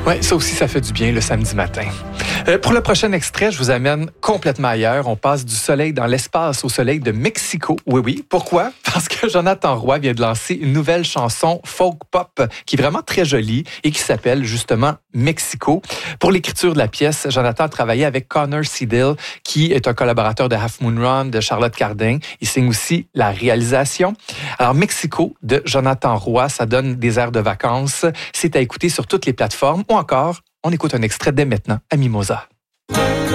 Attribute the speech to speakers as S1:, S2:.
S1: Oui, ça aussi, ça fait du bien le samedi matin. Pour le prochain extrait, je vous amène complètement ailleurs. On passe du soleil dans l'espace au soleil de Mexico. Oui. Pourquoi? Parce que Jonathan Roy vient de lancer une nouvelle chanson folk-pop qui est vraiment très jolie et qui s'appelle justement Mexico. Pour l'écriture de la pièce, Jonathan a travaillé avec Connor Seidel, qui est un collaborateur de Half Moon Run, de Charlotte Cardin. Il signe aussi la réalisation. Alors, Mexico de Jonathan Roy, ça donne des airs de vacances. C'est à écouter sur toutes les plateformes ou encore, on écoute un extrait dès maintenant à Mimosa.